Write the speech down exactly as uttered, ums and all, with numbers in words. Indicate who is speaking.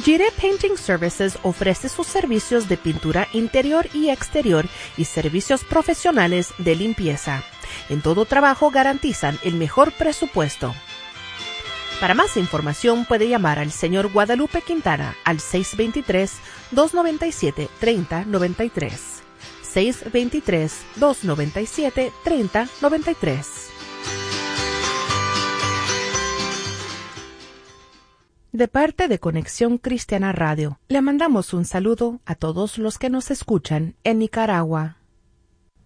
Speaker 1: Gire Painting Services ofrece sus servicios de pintura interior y exterior y servicios profesionales de limpieza. En todo trabajo garantizan el mejor presupuesto. Para más información puede llamar al señor Guadalupe Quintana al seis dos tres, dos nueve siete, tres cero nueve tres. seis dos tres, dos nueve siete, tres cero nueve tres. De parte de Conexión Cristiana Radio, le mandamos un saludo a todos los que nos escuchan en Nicaragua.